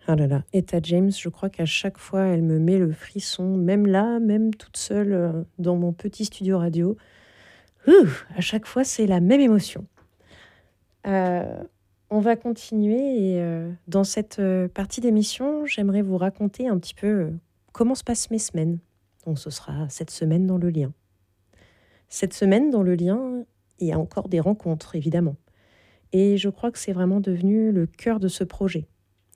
Ah là là, Etta James, je crois qu'à chaque fois, elle me met le frisson, même là, même toute seule dans mon petit studio radio. À chaque fois, c'est la même émotion. On va continuer et dans cette partie d'émission, j'aimerais vous raconter un petit peu comment se passent mes semaines. Donc ce sera cette semaine dans le lien. Cette semaine dans le lien, il y a encore des rencontres, évidemment. Et je crois que c'est vraiment devenu le cœur de ce projet.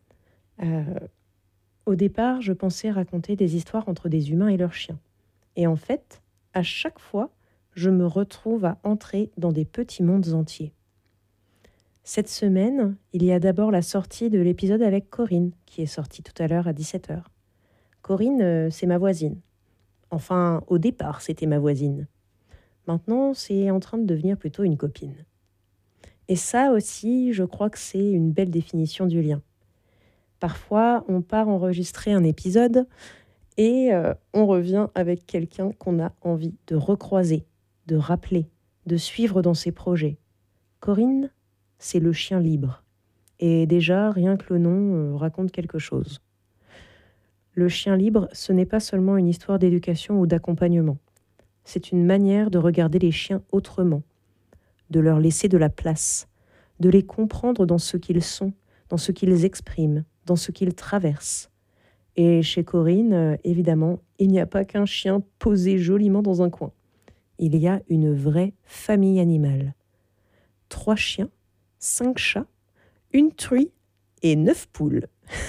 Au départ, je pensais raconter des histoires entre des humains et leurs chiens. Et en fait, à chaque fois, je me retrouve à entrer dans des petits mondes entiers. Cette semaine, il y a d'abord la sortie de l'épisode avec Corinne, qui est sorti tout à l'heure à 17h. Corinne, c'est ma voisine. Enfin, au départ, c'était ma voisine. Maintenant, c'est en train de devenir plutôt une copine. Et ça aussi, je crois que c'est une belle définition du lien. Parfois, on part enregistrer un épisode et on revient avec quelqu'un qu'on a envie de recroiser, de rappeler, de suivre dans ses projets. Corinne, c'est le chien libre. Et déjà, rien que le nom raconte quelque chose. Le chien libre, ce n'est pas seulement une histoire d'éducation ou d'accompagnement. C'est une manière de regarder les chiens autrement, de leur laisser de la place, de les comprendre dans ce qu'ils sont, dans ce qu'ils expriment, dans ce qu'ils traversent. Et chez Corinne, évidemment, il n'y a pas qu'un chien posé joliment dans un coin. Il y a une vraie famille animale. 3 chiens, 5 chats, une truie et 9 poules.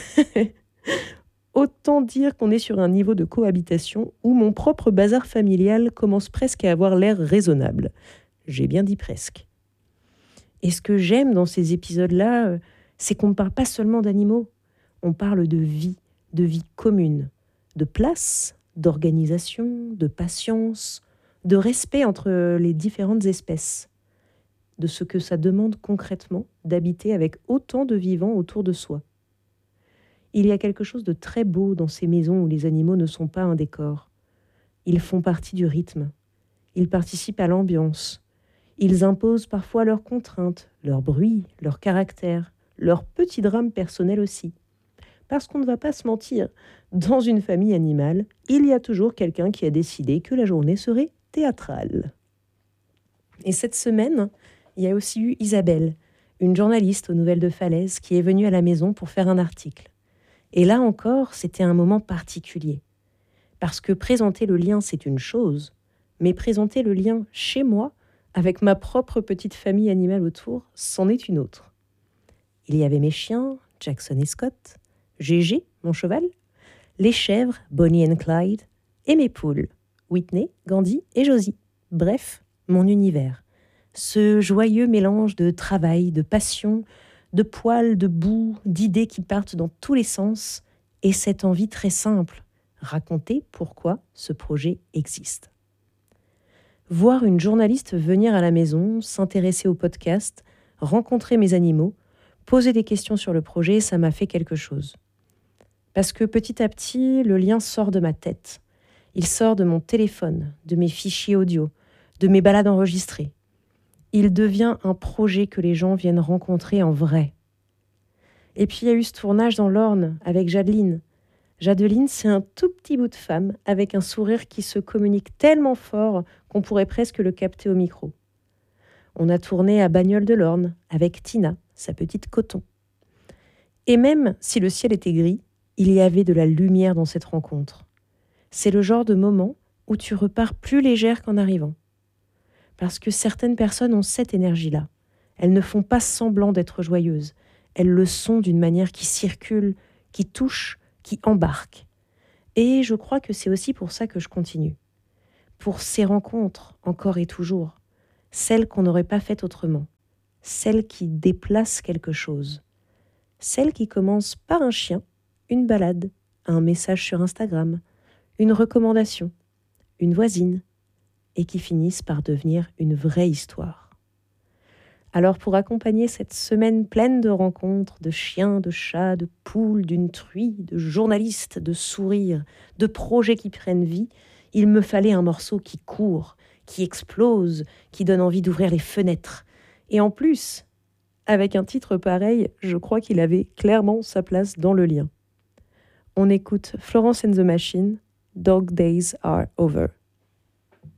Autant dire qu'on est sur un niveau de cohabitation où mon propre bazar familial commence presque à avoir l'air raisonnable. J'ai bien dit presque. Et ce que j'aime dans ces épisodes-là, c'est qu'on ne parle pas seulement d'animaux. On parle de vie commune, de place, d'organisation, de patience, de respect entre les différentes espèces, de ce que ça demande concrètement d'habiter avec autant de vivants autour de soi. Il y a quelque chose de très beau dans ces maisons où les animaux ne sont pas un décor. Ils font partie du rythme. Ils participent à l'ambiance. Ils imposent parfois leurs contraintes, leur bruit, leur caractère, leurs petits drames personnels aussi. Parce qu'on ne va pas se mentir, dans une famille animale, il y a toujours quelqu'un qui a décidé que la journée serait théâtrale. Et cette semaine, il y a aussi eu Isabelle, une journaliste aux Nouvelles de Falaise, qui est venue à la maison pour faire un article. Et là encore, c'était un moment particulier. Parce que présenter le lien, c'est une chose, mais présenter le lien chez moi, avec ma propre petite famille animale autour, c'en est une autre. Il y avait mes chiens, Jackson et Scott, Gégé, mon cheval, les chèvres, Bonnie and Clyde, et mes poules, Whitney, Gandhi et Josie. Bref, mon univers. Ce joyeux mélange de travail, de passion, de poils, de boue, d'idées qui partent dans tous les sens, et cette envie très simple, raconter pourquoi ce projet existe. Voir une journaliste venir à la maison, s'intéresser au podcast, rencontrer mes animaux, poser des questions sur le projet, ça m'a fait quelque chose. Parce que petit à petit, le lien sort de ma tête. Il sort de mon téléphone, de mes fichiers audio, de mes balades enregistrées. Il devient un projet que les gens viennent rencontrer en vrai. Et puis il y a eu ce tournage dans l'Orne avec Jadeline. Jadeline, c'est un tout petit bout de femme avec un sourire qui se communique tellement fort qu'on pourrait presque le capter au micro. On a tourné à Bagnoles de l'Orne avec Tina, sa petite coton. Et même si le ciel était gris, il y avait de la lumière dans cette rencontre. C'est le genre de moment où tu repars plus légère qu'en arrivant. Parce que certaines personnes ont cette énergie-là. Elles ne font pas semblant d'être joyeuses. Elles le sont d'une manière qui circule, qui touche, qui embarque. Et je crois que c'est aussi pour ça que je continue. Pour ces rencontres, encore et toujours. Celles qu'on n'aurait pas faites autrement. Celles qui déplacent quelque chose. Celles qui commencent par un chien, une balade, un message sur Instagram, une recommandation, une voisine, et qui finissent par devenir une vraie histoire. Alors pour accompagner cette semaine pleine de rencontres, de chiens, de chats, de poules, d'une truie, de journalistes, de sourires, de projets qui prennent vie, il me fallait un morceau qui court, qui explose, qui donne envie d'ouvrir les fenêtres. Et en plus, Avec un titre pareil, je crois qu'il avait clairement sa place dans le lien. On écoute Florence and the Machine, Dog Days Are Over.